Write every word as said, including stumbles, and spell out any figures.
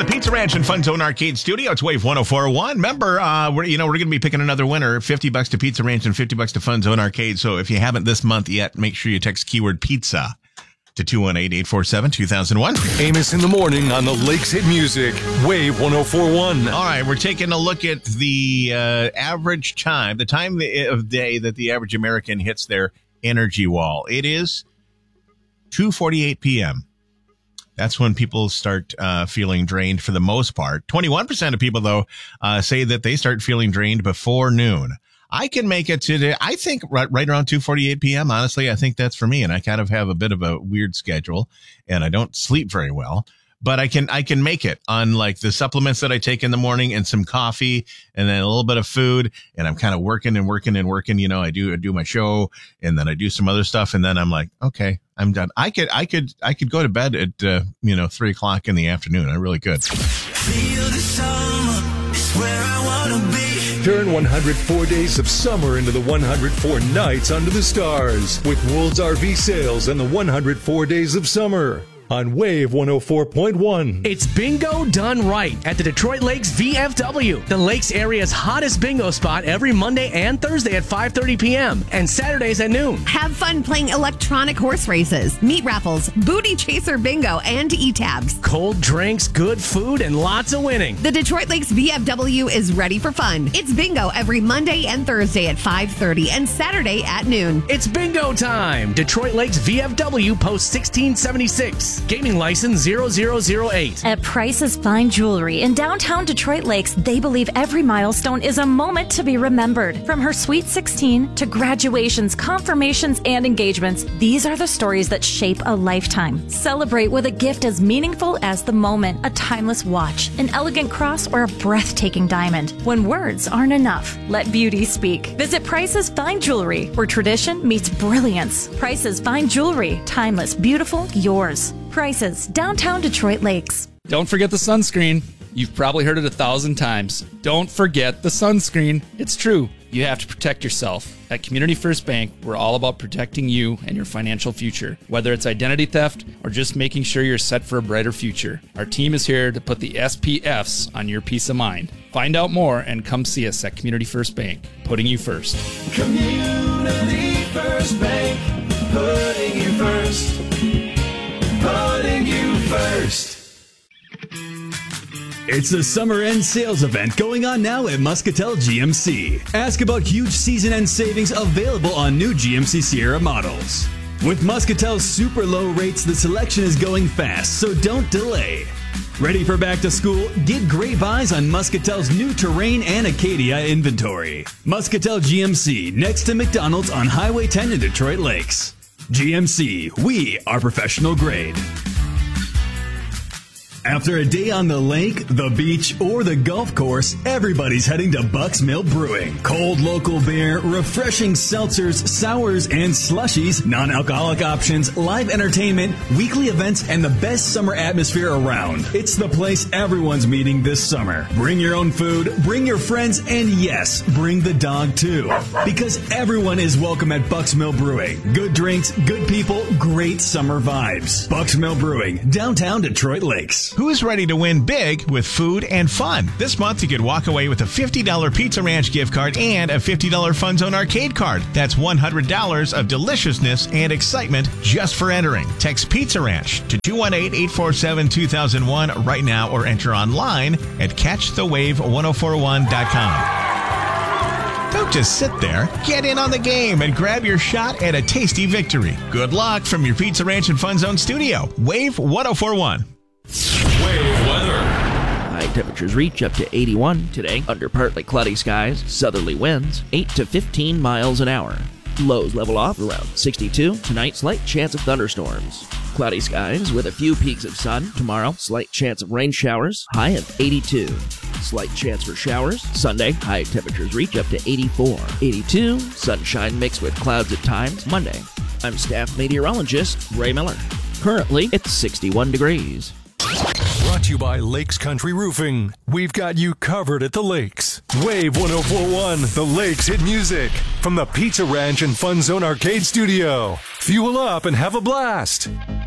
the Pizza Ranch and Fun Zone Arcade Studio. It's Wave one oh four point one. Remember, uh, we're, you know, we're going to be picking another winner. fifty bucks to Pizza Ranch and fifty bucks to Fun Zone Arcade. So if you haven't this month yet, make sure you text keyword pizza to two one eight, eight four seven, two thousand one. Amos in the morning on the Lakes Hit Music, Wave one oh four point one. All right, we're taking a look at the uh, average time, the time of day that the average American hits their energy wall. It is two forty-eight p.m. That's when people start uh, feeling drained for the most part. twenty-one percent of people, though, uh, say that they start feeling drained before noon. I can make it to, I think, right, right around two forty-eight p.m. Honestly, I think that's for me. And I kind of have a bit of a weird schedule and I don't sleep very well. But I can I can make it on like the supplements that I take in the morning and some coffee and then a little bit of food. And I'm kind of working and working and working. You know, I do I do my show and then I do some other stuff. And then I'm like, OK, I'm done. I could I could I could go to bed at, uh, you know, three o'clock in the afternoon. I really could. Feel the summer is where I want to be. Turn one hundred four days of summer into the one hundred four nights under the stars with Wool's R V sales and the one hundred four days of summer. On Wave one oh four point one. It's bingo done right at the Detroit Lakes V F W, the Lakes area's hottest bingo spot every Monday and Thursday at five thirty p.m. and Saturdays at noon. Have fun playing electronic horse races, meat raffles, booty chaser bingo, and e-tabs. Cold drinks, good food, and lots of winning. The Detroit Lakes V F W is ready for fun. It's bingo every Monday and Thursday at five thirty and Saturday at noon. It's bingo time. Detroit Lakes V F W, Post sixteen seventy-six. Gaming license zero zero zero eight. At Price's Fine Jewelry in downtown Detroit Lakes, they believe every milestone is a moment to be remembered. From her sweet sixteen to graduations, confirmations, and engagements, these are the stories that shape a lifetime. Celebrate with a gift as meaningful as the moment: a timeless watch, an elegant cross, or a breathtaking diamond. When words aren't enough, let beauty speak. Visit Price's Fine Jewelry, where tradition meets brilliance. Price's Fine Jewelry, timeless, beautiful, yours. Prices, downtown Detroit Lakes. Don't forget the sunscreen. You've probably heard it a thousand times. Don't forget the sunscreen. It's true. You have to protect yourself. At Community First Bank, we're all about protecting you and your financial future, whether it's identity theft or just making sure you're set for a brighter future. Our team is here to put the S P Fs on your peace of mind. Find out more and come see us at Community First Bank, putting you first. Community First Bank, putting you first. Putting you first. It's the summer end sales event going on now at Muscatel G M C. Ask about huge season end savings available on new G M C Sierra models. With Muscatel's super low rates, the selection is going fast, so don't delay. Ready for back to school? Get great buys on Muscatel's new Terrain and Acadia inventory. Muscatel G M C, next to McDonald's on Highway ten in Detroit Lakes. G M C, we are professional grade. After a day on the lake, the beach, or the golf course, everybody's heading to Buck's Mill Brewing. Cold local beer, refreshing seltzers, sours, and slushies, non-alcoholic options, live entertainment, weekly events, and the best summer atmosphere around. It's the place everyone's meeting this summer. Bring your own food, bring your friends, and yes, bring the dog too. Because everyone is welcome at Buck's Mill Brewing. Good drinks, good people, great summer vibes. Buck's Mill Brewing, downtown Detroit Lakes. Who's ready to win big with food and fun? This month, you could walk away with a fifty dollars Pizza Ranch gift card and a fifty dollars Fun Zone arcade card. That's one hundred dollars of deliciousness and excitement just for entering. Text Pizza Ranch to two one eight, eight four seven, two thousand one right now or enter online at catch the wave one oh four one dot com. Don't just sit there. Get in on the game and grab your shot at a tasty victory. Good luck from your Pizza Ranch and Fun Zone studio. Wave one oh four point one. Wave weather. High temperatures reach up to eighty-one today under partly cloudy skies, southerly winds, eight to fifteen miles an hour. Lows level off around sixty-two. Tonight, slight chance of thunderstorms. Cloudy skies with a few peaks of sun. Tomorrow, slight chance of rain showers, high of eighty-two. Slight chance for showers. Sunday, high temperatures reach up to eighty-four. eighty-two, sunshine mixed with clouds at times. Monday, I'm staff meteorologist Ray Miller. Currently, it's sixty-one degrees. Brought to you by Lakes Country Roofing. We've got you covered at the lakes. Wave one oh four point one, the Lakes Hit Music. From the Pizza Ranch and Fun Zone Arcade Studio. Fuel up and have a blast.